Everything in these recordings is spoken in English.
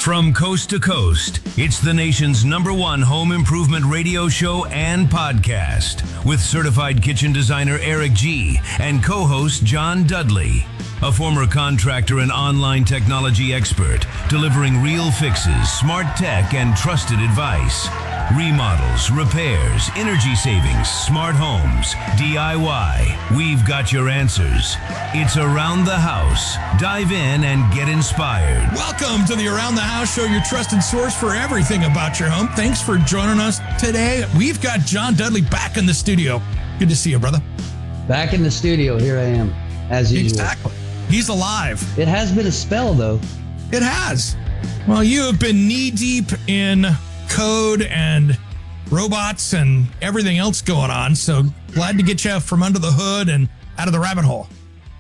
From coast to coast, it's the nation's #1 home improvement radio show and podcast with certified kitchen designer Eric G. and co-host John Dudley, a former contractor and online technology expert, delivering real fixes, smart tech, and trusted advice. Remodels, repairs, energy savings, smart homes, DIY. We've got your answers. It's Around the House. Dive in and get inspired. Welcome to the Around the House show, your trusted source for everything about your home. Thanks for joining us today. We've got John Dudley back in the studio. Good to see you, brother. Back in the studio. Here I am, as usual. Exactly. He's alive. It has been a spell, though. It has. Well, you have been knee-deep in code and robots and everything else going on. So glad to get you from under the hood and out of the rabbit hole.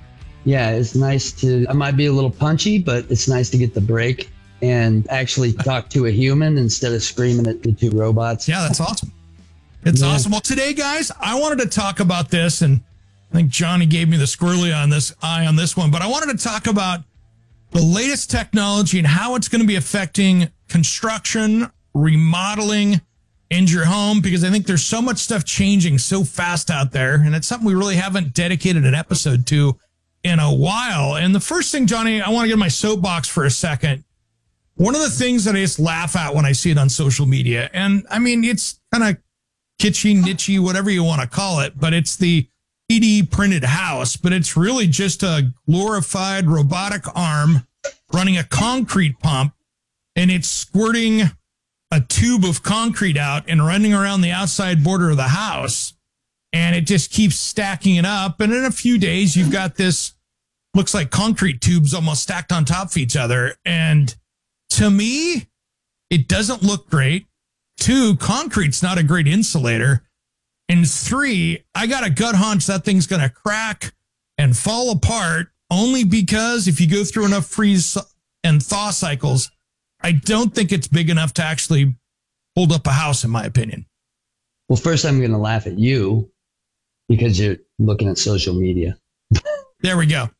Yeah, it's nice I might be a little punchy, but it's nice to get the break and actually talk to a human instead of screaming at the two robots. Yeah, that's awesome. It's awesome. Well, today, guys, I wanted to talk about this, and I think Johnny gave me the squirrely eye on this one, but I wanted to talk about the latest technology and how it's going to be affecting construction, remodeling, and your home, because I think there's so much stuff changing so fast out there, and it's something we really haven't dedicated an episode to in a while. And the first thing, Johnny, I want to get in my soapbox for a second. One of the things that I just laugh at when I see it on social media, and I mean, it's kind of kitschy, nichey, whatever you want to call it, but it's the 3D printed house, but it's really just a glorified robotic arm running a concrete pump, and it's squirting a tube of concrete out and running around the outside border of the house. And it just keeps stacking it up. And in a few days, you've got this, looks like concrete tubes almost stacked on top of each other. And to me, it doesn't look great. 2, concrete's not a great insulator. And 3, I got a gut hunch that thing's going to crack and fall apart, only because if you go through enough freeze and thaw cycles, I don't think it's big enough to actually hold up a house, in my opinion. Well, first I'm going to laugh at you because you're looking at social media. There we go.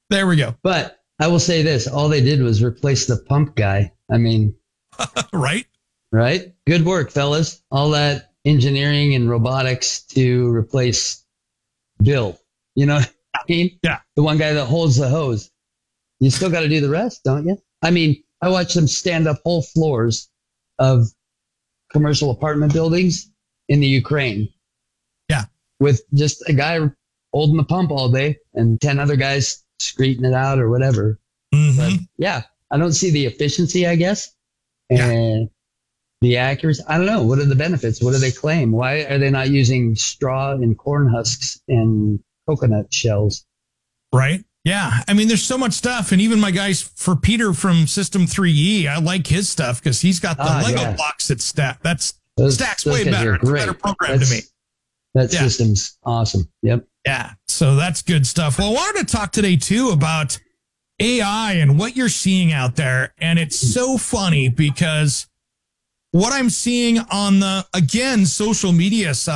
But I will say this. All they did was replace the pump guy. I mean, Right? Good work, fellas. All that engineering and robotics to replace Bill. You know what I mean? Yeah. The one guy that holds the hose. You still got to do the rest, don't you? I mean, I watched them stand up whole floors of commercial apartment buildings in the Ukraine. Yeah. With just a guy holding the pump all day and 10 other guys screeching it out or whatever. Mm-hmm. But yeah, I don't see the efficiency, I guess. And the accuracy. I don't know. What are the benefits? What do they claim? Why are they not using straw and corn husks and coconut shells? Right. Yeah. I mean, there's so much stuff. And even my guys, for Peter from System 3E, I like his stuff because he's got the Lego blocks that stack. Stacks way better. It's a better program to me. That system's awesome. Yep. Yeah. So that's good stuff. Well, I wanted to talk today, too, about AI and what you're seeing out there. And it's so funny because what I'm seeing on the, again, social media side,